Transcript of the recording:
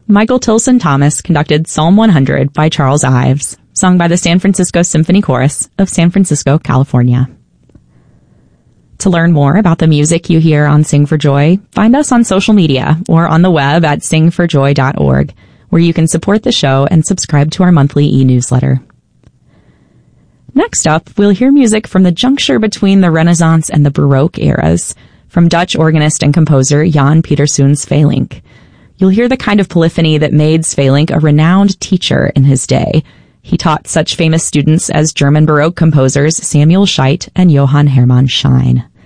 Michael Tilson Thomas conducted Psalm 100 by Charles Ives, sung by the San Francisco Symphony Chorus of San Francisco, California. To learn more about the music you hear on Sing for Joy, find us on social media or on the web at singforjoy.org, where you can support the show and subscribe to our monthly e-newsletter. Next up, we'll hear music from the juncture between the Renaissance and the Baroque eras, from Dutch organist and composer Jan Pieterszoon Sweelinck. You'll hear the kind of polyphony that made Sweelinck a renowned teacher in his day. He taught such famous students as German Baroque composers Samuel Scheidt and Johann Hermann Schein.